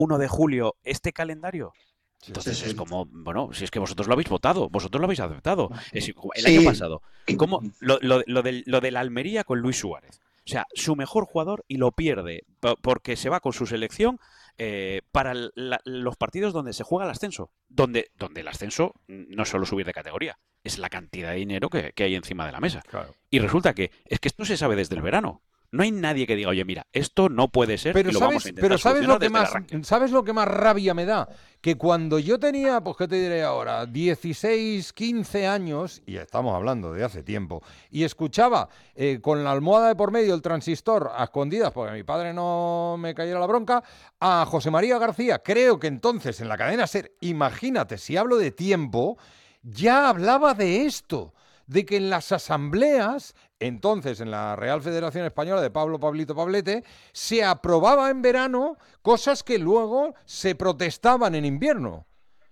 1 de julio este calendario. Sí, Entonces sí. es como, bueno, si es que vosotros lo habéis votado, vosotros lo habéis aceptado. El año Sí, pasado, como lo del Almería con Luis Suárez. O sea, su mejor jugador y lo pierde porque se va con su selección para los partidos donde se juega el ascenso. Donde el ascenso no es solo subir de categoría, es la cantidad de dinero que hay encima de la mesa. Claro. Y resulta que es que esto se sabe desde el verano. No hay nadie que diga, oye, mira, esto no puede ser Pero y lo vamos a sabes, intentar solucionar desde el arranque. ¿sabes lo que más rabia me da? Que cuando yo tenía, pues qué te diré ahora, 16, 15 años, y estamos hablando de hace tiempo, y escuchaba con la almohada de por medio el transistor a escondidas, porque mi padre no me cayera la bronca, a José María García, creo que entonces en la cadena SER, imagínate, si hablo de tiempo, ya hablaba de esto, de que en las asambleas, entonces en la Real Federación Española de Pablito Pablete, se aprobaba en verano cosas que luego se protestaban en invierno.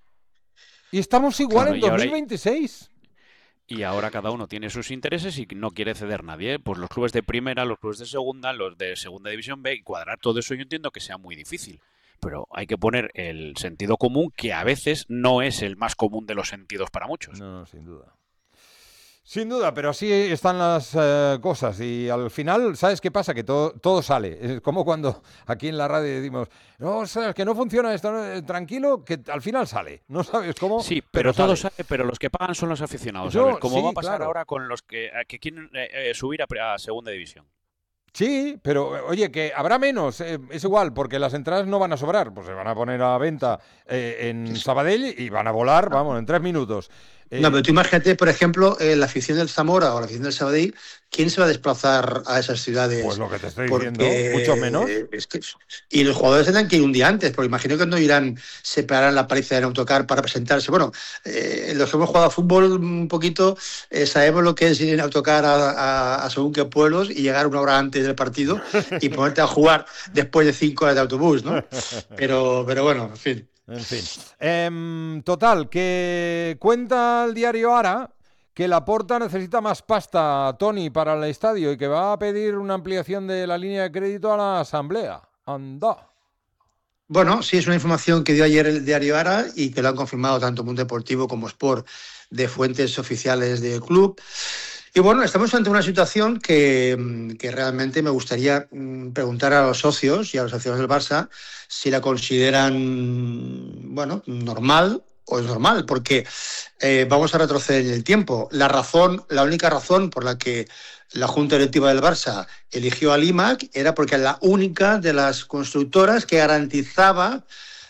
Y estamos igual Claro, en 2026. y ahora cada uno tiene sus intereses y no quiere ceder nadie. Pues los clubes de primera, los clubes de segunda, los de segunda división B, y cuadrar todo eso yo entiendo que sea muy difícil. Pero hay que poner el sentido común, que a veces no es el más común de los sentidos para muchos. No, sin duda. Sin duda, pero así están las cosas y al final, ¿sabes qué pasa? Que todo sale. Es como cuando aquí en la radio decimos, no, sabes que no funciona esto, no, tranquilo, que al final sale. No sabes cómo, Sí, pero pero todo sale. sale, pero los que pagan son los aficionados. A ver, ¿cómo va a Sí, pasar claro. ahora con los que quieren subir a segunda división? Sí, pero oye, que habrá menos, es igual, porque las entradas no van a sobrar, pues se van a poner a venta en Sabadell y van a volar, vamos, en 3 minutos. no, pero tú imagínate, por ejemplo, la afición del Zamora o la afición del Sabadell, ¿quién se va a desplazar a esas Pues ciudades? lo que te estoy diciendo, mucho menos. Porque es que... Y los jugadores tendrán que ir un día antes, porque imagino que no irán, se pegarán la paliza en autocar para presentarse. Bueno, los que hemos jugado a fútbol un poquito, sabemos lo que es ir en autocar a según qué pueblos y llegar 1 hora antes del partido y ponerte a jugar después de 5 horas de autobús, ¿no? Pero bueno, en fin. En fin. Total, que cuenta el diario Ara que Laporta necesita más pasta, Tony, para el estadio y que va a pedir una ampliación de la línea de crédito a la Asamblea. Anda. Bueno, sí, es una información que dio ayer el diario Ara y que lo han confirmado tanto Mundo Deportivo como Sport de fuentes oficiales del club. Y bueno, estamos ante una situación que realmente me gustaría preguntar a los socios y a los aficionados del Barça si la consideran, bueno, normal o es normal, porque vamos a retroceder en el tiempo. La única razón por la que la Junta Directiva del Barça eligió a Limac era porque era la única de las constructoras que garantizaba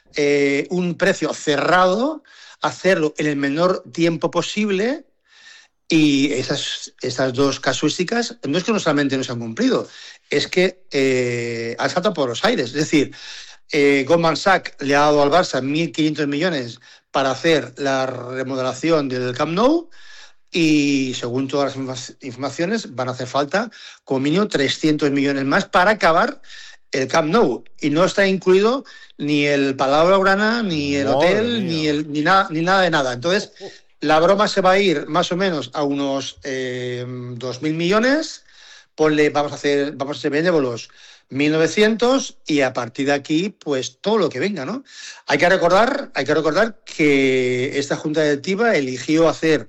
un precio cerrado, hacerlo en el menor tiempo posible. Y esas dos casuísticas no es que no solamente no se han cumplido, es que han saltado por los aires. Es decir, Goldman Sachs le ha dado al Barça 1.500 millones para hacer la remodelación del Camp Nou y, según todas las informaciones, van a hacer falta como mínimo 300 millones más para acabar el Camp Nou. Y no está incluido ni el Palau Blaugrana, ni el hotel, ni nada de nada. Entonces, la broma se va a ir más o menos a unos 2.000 millones. Vamos a ser benévolos 1.900 y a partir de aquí, pues todo lo que venga, ¿no? Hay que recordar que esta Junta Directiva eligió hacer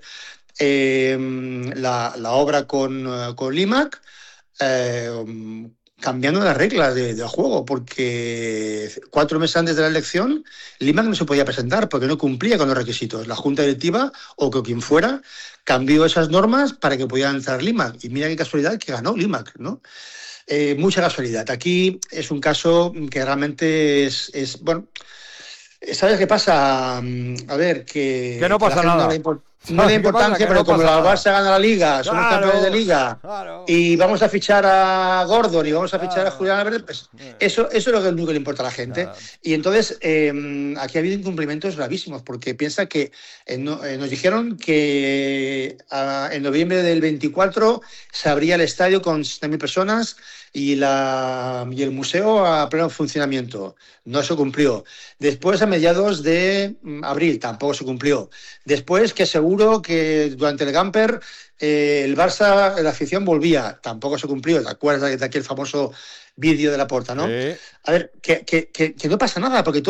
la obra con Limac, cambiando las reglas del juego, porque 4 meses antes de la elección, Limac no se podía presentar porque no cumplía con los requisitos. La Junta Directiva, o que quien fuera, cambió esas normas para que pudiera entrar Limac. Y mira qué casualidad que ganó Limac, ¿no? Mucha casualidad. Aquí es un caso que realmente es bueno. ¿Sabes qué pasa? A ver, Que no pasa nada. No le da importancia, pero como la Barça gana la Liga, somos campeones de Liga, claro. y vamos a fichar a Gordon y vamos a fichar a Julián Álvarez, pues eso es lo que único le importa a la gente. Claro. Y entonces aquí ha habido incumplimientos gravísimos, porque piensa que nos dijeron que en noviembre del 24 se abría el estadio con 60.000 personas y el museo a pleno funcionamiento. No se cumplió. Después, a mediados de abril, tampoco se cumplió. Después, que seguro que durante el Gamper el Barça, la afición volvía. Tampoco se cumplió. ¿Te acuerdas de aquel famoso vídeo de Laporta, no? A ver, que no pasa nada, porque